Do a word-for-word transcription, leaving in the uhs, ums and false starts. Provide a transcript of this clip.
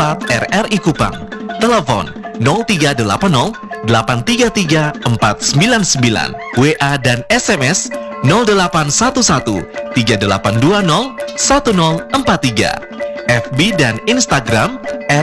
Direktorat R R I Kupang. Telepon nol tiga delapan nol delapan tiga tiga empat sembilan sembilan, W A dan S M S nol delapan satu satu tiga delapan dua nol satu nol empat tiga, F B dan Instagram